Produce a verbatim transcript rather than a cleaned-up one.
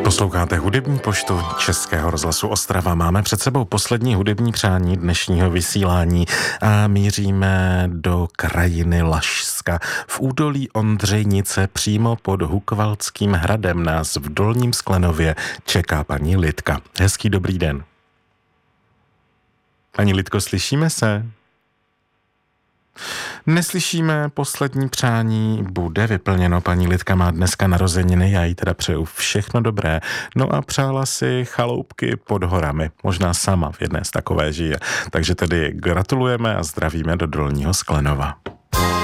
Posloucháte hudební poštu Českého rozhlasu Ostrava. Máme před sebou poslední hudební přání dnešního vysílání a míříme do krajiny Lašska. V údolí Ondřejnice přímo pod Hukvaldským hradem nás v Dolním Sklenově čeká paní Lidka. Hezký dobrý den. Paní Lidko, slyšíme se? Neslyšíme, poslední přání bude vyplněno. Paní Lidka má dneska narozeniny, já jí teda přeju všechno dobré. No a přála si chaloupky pod horami, možná sama v jedné z takové žije. Takže tedy gratulujeme a zdravíme do Dolního Sklenova.